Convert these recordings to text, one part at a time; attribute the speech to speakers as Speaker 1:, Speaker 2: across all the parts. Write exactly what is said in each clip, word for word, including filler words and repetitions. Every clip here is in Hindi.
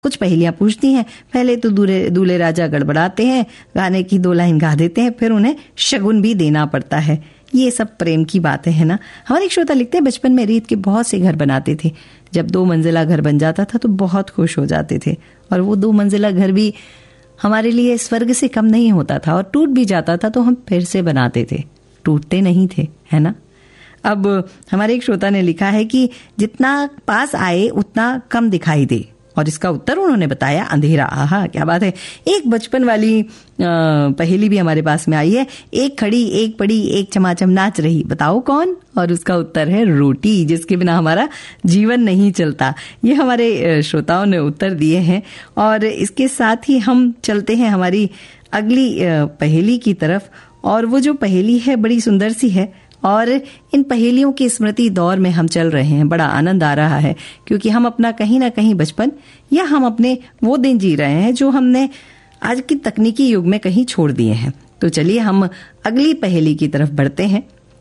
Speaker 1: कुछ पहेलियां पूछती हैं। पहले तो दूल्हे दूल्हे राजा गड़बड़ाते हैं, गाने की दो लाइन गा देते हैं, फिर उन्हें शगुन भी देना पड़ता है। ये सब प्रेम की बातें हैं ना। हमारे एक श्रोता लिखते हैं, बचपन में रीत के बहुत से घर बनाते थे। जब दो मंजिला घर बन जाता था तो बहुत खुश हो जाते थे, और वो दो मंजिला घर भी हमारे लिए स्वर्ग से कम नहीं होता था। और टूट भी जाता था तो हम फिर से बनाते थे, टूटते नहीं थे, है ना। अब हमारे एक श्रोता ने लिखा है कि जितना पास आए उतना कम दिखाई दे, और इसका उत्तर उन्होंने बताया अंधेरा। आहा, क्या बात है। एक बचपन वाली पहेली भी हमारे पास में आई है। एक खड़ी, एक पड़ी, एक चमाचम नाच रही, बताओ कौन? और उसका उत्तर है रोटी, जिसके बिना हमारा जीवन नहीं चलता। ये हमारे श्रोताओं ने उत्तर दिए हैं। और इसके साथ ही हम चलते हैं हमारी अगली पहेली की तरफ। और वो जो पहेली है बड़ी सुंदर सी है, और इन पहेलियों की स्मृति दौर में हम चल रहे हैं। बड़ा आनंद आ रहा है, क्योंकि हम अपना कहीं ना कहीं बचपन, या हम अपने वो दिन जी रहे हैं जो हमने आज की तकनीकी युग में कहीं छोड़ दिए हैं। तो चलिए हम अगली पहेली की तरफ बढ़ते हैं।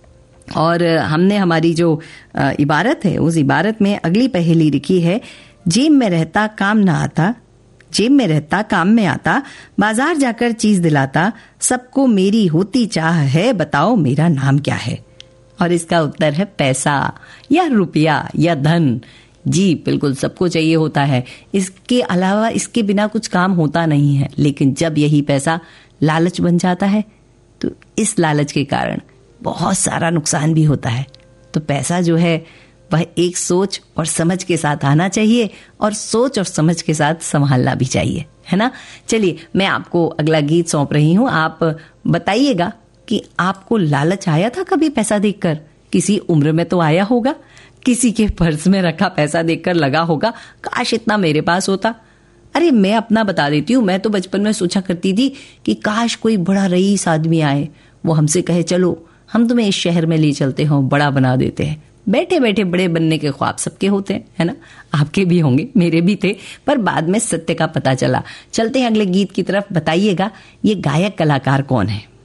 Speaker 1: और हमने हमारी जो इबारत है, उस इबारत में अगली पहेली लिखी है, जेब में रहता काम ना आता, जेब में रहता काम में आता, बाजार जाकर चीज दिलाता, सबको मेरी होती चाह है, बताओ मेरा नाम क्या है? और इसका उत्तर है पैसा, या रुपया, या धन। जी बिल्कुल, सबको चाहिए होता है। इसके अलावा इसके बिना कुछ काम होता नहीं है। लेकिन जब यही पैसा लालच बन जाता है तो इस लालच के कारण बहुत सारा नुकसान भी होता है। तो पैसा जो है वह एक सोच और समझ के साथ आना चाहिए, और सोच और समझ के साथ संभालना भी चाहिए, है ना। चलिए मैं आपको अगला गीत सौंप रही हूँ। आप बताइएगा कि आपको लालच आया था कभी पैसा देखकर? किसी उम्र में तो आया होगा, किसी के पर्स में रखा पैसा देखकर लगा होगा, काश इतना मेरे पास होता। अरे मैं अपना बता देती हूँ, मैं तो बचपन में सोचा करती थी कि काश कोई बड़ा रईस आदमी आए, वो हमसे कहे चलो हम तुम्हें इस शहर में ले चलते हो, बड़ा बना देते हैं। बैठे बैठे बड़े बनने के ख्वाब सबके होते हैं, है ना। आपके भी होंगे, मेरे भी थे, पर बाद में सत्य का पता चला। चलते हैं अगले गीत की तरफ। बताइएगा ये गायक कलाकार कौन है।